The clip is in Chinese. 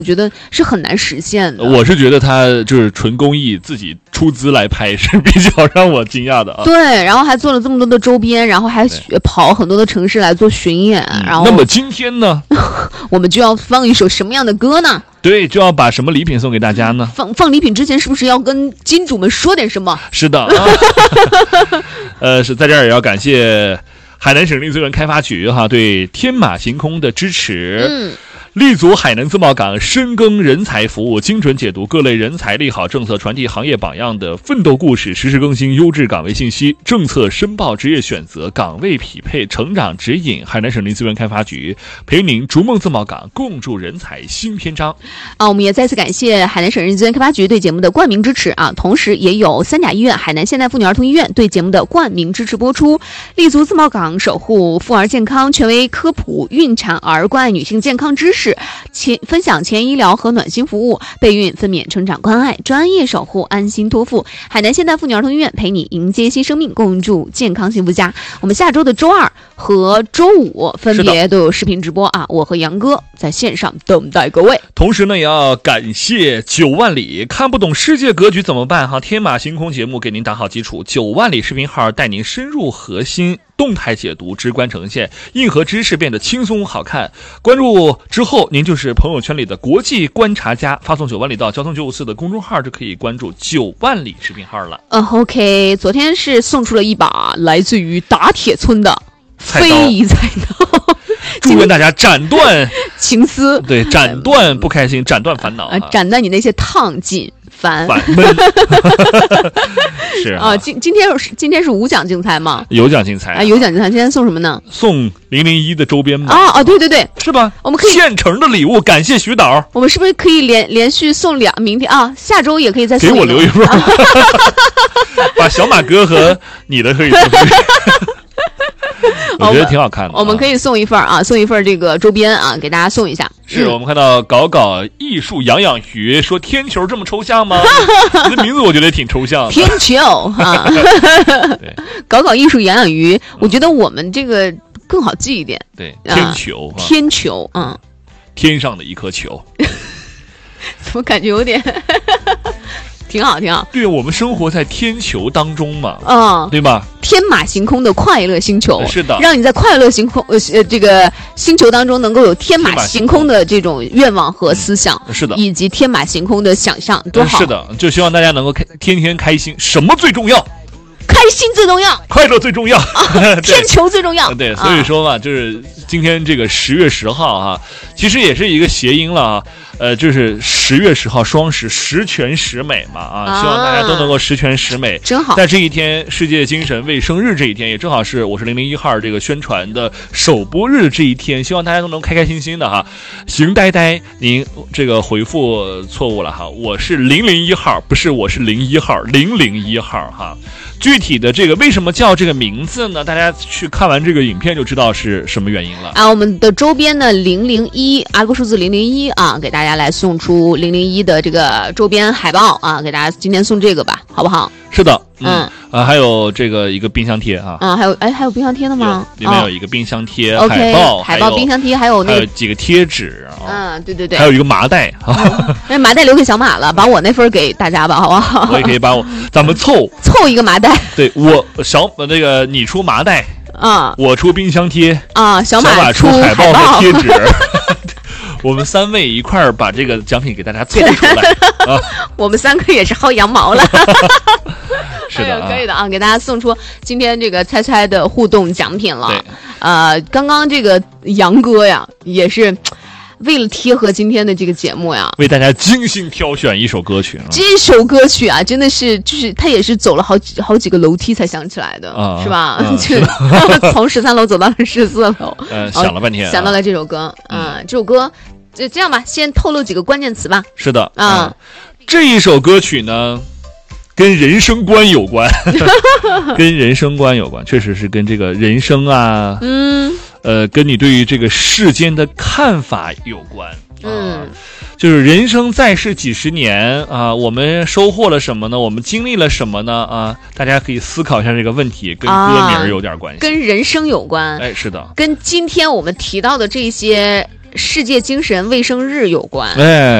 我觉得是很难实现的。 我是觉得他就是纯公益，自己出资来拍是比较让我惊讶的啊。 对，然后还做了这么多的周边，然后还跑很多的城市来做巡演。然后， 那么今天呢， 我们就要放一首什么样的歌呢？ 对，就要把什么礼品送给大家呢？ 放礼品之前，是不是要跟金主们说点什么？ 是的，是在这儿也要感谢海南省立资源开发局对天马行空的支持。立足海南自贸港，深耕人才服务，精准解读各类人才利好政策，传递行业榜样的奋斗故事，实时更新优质岗位信息，政策申报，职业选择，岗位匹配，成长指引。海南省立资源开发局陪您逐梦自贸港，共筑人才新篇章。 我们也再次感谢海南省人力资源开发局对节目的冠名支持同时也有三甲医院、海南现代妇女儿童医院对节目的冠名支持播出。立足自贸港，守护妇儿健康，权威科普孕产儿关爱女性健康知识。分享前医疗和暖心服务，备孕分娩成长关爱，专业守护安心托付。海南现代妇女儿童医院陪你迎接新生命，共筑健康幸福家。我们下周的周二和周五分别都有视频直播我和杨哥在线上等待各位。 同时呢，也要感谢9万里，看不懂世界格局怎么办天马行空节目给您打好基础，9万里视频号带您深入核心，动态解读，直观呈现，硬核知识变得轻松好看。关注之后，您就是朋友圈里的国际观察家。发送9万里到交通954的公众号就可以关注9万里视频号了。 OK， 昨天是送出了一把来自于打铁村的非遗菜刀， 祝愿大家斩断情丝， 对，斩断不开心，斩断烦恼， 斩断你那些烫劲烦闷。是今天是无奖竞猜吗？ 有奖竞猜有奖竞猜。今天送什么呢？ 送001的周边吗？ 对对对， 是吧？ 我们可以现成的礼物，感谢徐导。 我们是不是可以连续送2？明天下周也可以再送给我留一份把小马哥和你的可以送出去。我觉得挺好看的。 我们可以送一份送一份这个周边给大家送一下。 是我们看到搞艺术养鱼说天球这么抽象吗？你的名字我觉得也挺抽象的。 天球对，搞艺术养鱼，我觉得我们这个更好记一点。 对，天球， 天球， 天上的一颗球。 怎么感觉有点？挺好。 对，我们生活在天球当中嘛，对吧？ 天马行空的快乐星球， 是的， 让你在快乐星空这个星球当中能够有天马行空的这种愿望和思想， 是的， 以及天马行空的想象，多好！ 是的，就希望大家能够天天开心，什么最重要？ 开心最重要， 快乐最重要， 天球最重要。 对，所以说嘛，就是今天这个10月10号其实也是一个谐音了就是10月10号双十，十全十美嘛希望大家都能够十全十美， 真好。 在这一天，世界精神卫生日这一天，也正好是我是001号这个宣传的首播日这一天，希望大家都能开开心心的邢呆呆，您这个回复错误了我是001号，不是我是01号，001号具体的这个为什么叫这个名字呢？大家去看完这个影片就知道是什么原因了我们的周边呢001阿拉伯数字001给大家来送出001的这个周边海报给大家今天送这个吧，好不好？ 是的，还有这个一个冰箱贴还有冰箱贴的吗？ 里面有一个冰箱贴海报冰箱贴，还有几个贴纸对对对， 还有一个麻袋那麻袋留给小马了，把我那份给大家吧，好不好？ 我也可以把咱们凑一个麻袋。 对，我那个你出麻袋我出冰箱贴小马出海报和贴纸。我们3位一块儿把这个奖品给大家凑出来我们3个也是薅羊毛了。 是的可以的给大家送出今天这个猜猜的互动奖品了。刚刚这个杨哥呀也是为了贴合今天的这个节目呀， 为大家精心挑选一首歌曲。 这首歌曲真的是就是他也是走了好几个楼梯才想起来的是吧？从13楼走到了14楼想了半天想到了这首歌这首歌这样吧，先透露几个关键词吧。 是的这一首歌曲呢跟人生观有关跟人生观有关，确实是跟这个人生跟你对于这个世间的看法有关就是人生在世几十年我们收获了什么呢？我们经历了什么呢？大家可以思考一下这个问题，跟歌名有点关系， 跟人生有关。 是的， 跟今天我们提到的这些世界精神卫生日有关。 哎。